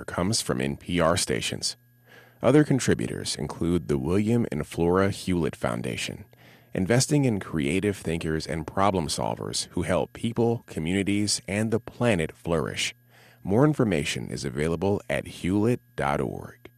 support comes from NPR stations. Other contributors include the William and Flora Hewlett Foundation, investing in creative thinkers and problem solvers who help people, communities, and the planet flourish. More information is available at hewlett.org.